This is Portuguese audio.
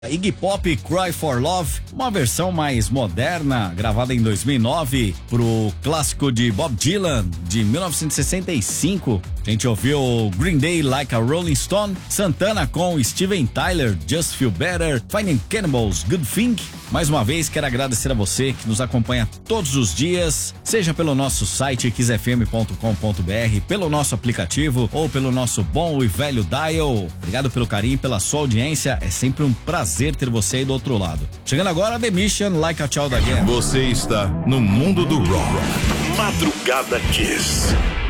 Iggy Pop, Cry for Love, uma versão mais moderna, gravada em 2009 pro clássico de Bob Dylan, de 1965. A gente ouviu Green Day, Like a Rolling Stone, Santana com Steven Tyler, Just Feel Better, Finding Cannibals, Good Thing. Mais uma vez, quero agradecer a você que nos acompanha todos os dias, seja pelo nosso site kissfm.com.br, pelo nosso aplicativo ou pelo nosso bom e velho dial. Obrigado pelo carinho, pela sua audiência, é sempre um prazer ter você aí do outro lado. Chegando agora, The Mission, Like a Child Again. Você está no mundo do rock. Madrugada Kiss.